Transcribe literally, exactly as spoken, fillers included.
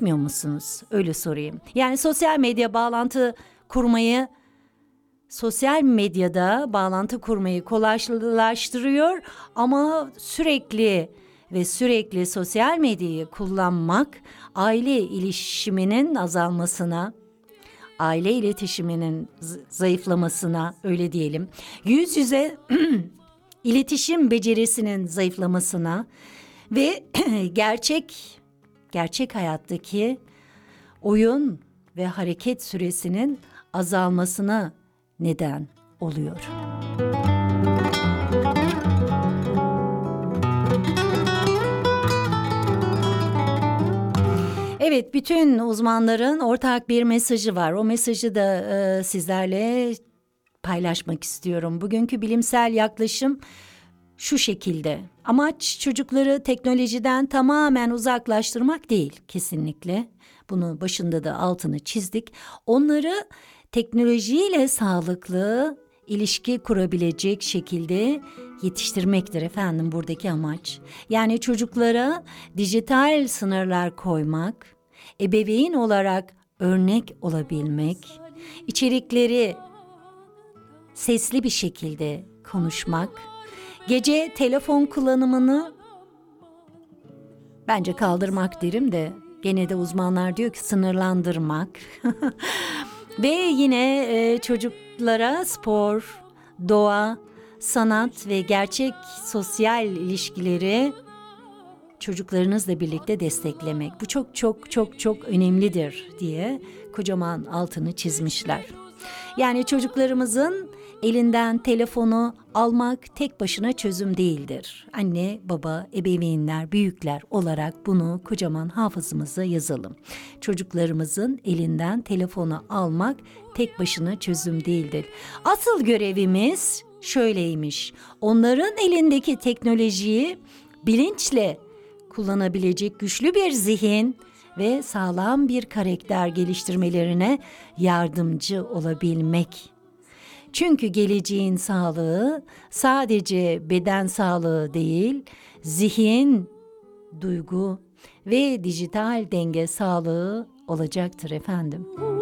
etmiyor musunuz? Öyle sorayım. Yani sosyal medya bağlantı kurmayı, sosyal medyada bağlantı kurmayı kolaylaştırıyor ama sürekli ve sürekli sosyal medyayı kullanmak aile iletişiminin azalmasına, aile iletişiminin zayıflamasına, öyle diyelim, yüz yüze iletişim becerisinin zayıflamasına ve gerçek gerçek hayattaki oyun ve hareket süresinin azalmasına neden oluyor. Evet, bütün uzmanların ortak bir mesajı var. O mesajı da e, sizlerle paylaşmak istiyorum. Bugünkü bilimsel yaklaşım şu şekilde. Amaç çocukları teknolojiden tamamen uzaklaştırmak değil, kesinlikle. Bunu başında da altını çizdik. Onları teknolojiyle sağlıklı ilişki kurabilecek şekilde yetiştirmektir efendim buradaki amaç. Yani çocuklara dijital sınırlar koymak, ebeveyn olarak örnek olabilmek, içerikleri sesli bir şekilde konuşmak, gece telefon kullanımını bence kaldırmak derim de gene de uzmanlar diyor ki sınırlandırmak. Ve yine e, çocuklara spor, doğa, sanat ve gerçek sosyal ilişkileri çocuklarınızla birlikte desteklemek. Bu çok çok çok çok önemlidir diye kocaman altını çizmişler. Yani çocuklarımızın elinden telefonu almak tek başına çözüm değildir. Anne, baba, ebeveynler, büyükler olarak bunu kocaman hafızamıza yazalım. Çocuklarımızın elinden telefonu almak tek başına çözüm değildir. Asıl görevimiz şöyleymiş. Onların elindeki teknolojiyi bilinçle kullanabilecek güçlü bir zihin ve sağlam bir karakter geliştirmelerine yardımcı olabilmek. Çünkü geleceğin sağlığı sadece beden sağlığı değil, zihin, duygu ve dijital denge sağlığı olacaktır efendim.